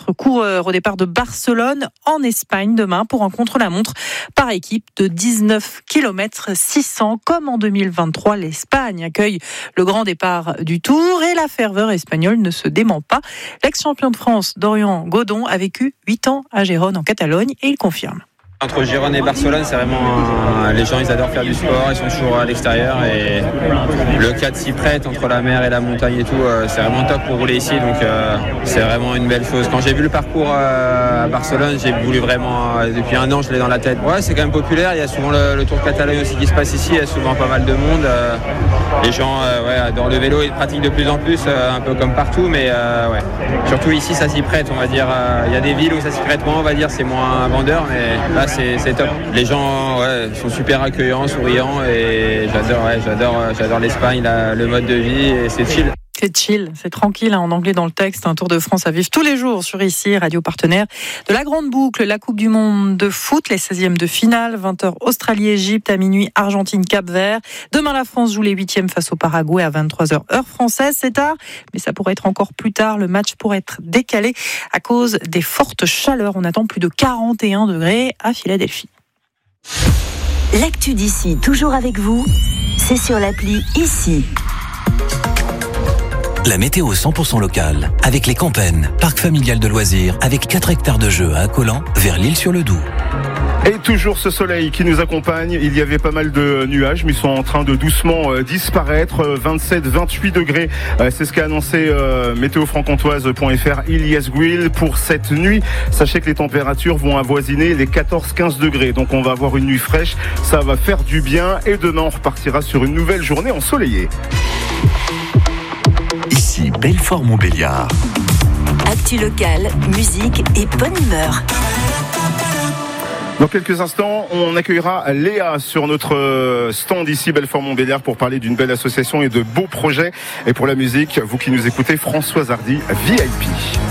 4 coureurs au départ de Barcelone en Espagne demain pour un contre-la-montre par équipe de 19 km 600. Comme en 2023, l'Espagne accueille le grand départ du Tour et la ferveur espagnole ne se dément pas. L'ex-champion de France, Dorian Godon, a vécu 8 ans à Gérone en Catalogne et il confirme. Entre Gérone et Barcelone, c'est vraiment les gens, ils adorent faire du sport, ils sont toujours à l'extérieur et le cadre s'y prête entre la mer et la montagne et tout, c'est vraiment top pour rouler ici, donc c'est vraiment une belle chose. Quand j'ai vu le parcours à Barcelone, j'ai voulu vraiment, depuis un an, je l'ai dans la tête. Ouais, c'est quand même populaire, il y a souvent le Tour de Catalogne aussi qui se passe ici, il y a souvent pas mal de monde. Les gens adorent le vélo, ils pratiquent de plus en plus, un peu comme partout, mais ouais. Surtout ici, ça s'y prête, on va dire. Il y a des villes où ça s'y prête moins, on va dire, c'est moins vendeur, mais là, c'est top. Les gens sont super accueillants, souriants et j'adore l'Espagne, le mode de vie et c'est chill. C'est chill, c'est tranquille, en anglais dans le texte. Un Tour de France à vivre tous les jours sur ici, radio partenaire de la Grande Boucle, la Coupe du Monde de foot, les 16e de finale, 20h Australie-Égypte, à minuit Argentine-Cap-Vert. Demain, la France joue les 8e face au Paraguay à 23h heure française. C'est tard, mais ça pourrait être encore plus tard. Le match pourrait être décalé à cause des fortes chaleurs. On attend plus de 41 degrés à Philadelphie. L'actu d'ici, toujours avec vous, c'est sur l'appli Ici. La météo 100% locale, avec les Campennes, parc familial de loisirs, avec 4 hectares de jeux à Accolan, vers l'Île-sur-le-Doubs. Et toujours ce soleil qui nous accompagne. Il y avait pas mal de nuages, mais ils sont en train de doucement disparaître. 27-28 degrés, c'est ce qu'a annoncé météofranc-comtoise.fr Ilyes Gouil pour cette nuit. Sachez que les températures vont avoisiner les 14-15 degrés. Donc on va avoir une nuit fraîche, ça va faire du bien. Et demain, on repartira sur une nouvelle journée ensoleillée. Ici, Belfort-Montbéliard. Actu locale, musique et bonne humeur. Dans quelques instants, on accueillera Léa sur notre stand ici, Belfort-Montbéliard, pour parler d'une belle association et de beaux projets. Et pour la musique, vous qui nous écoutez, Françoise Hardy, VIP.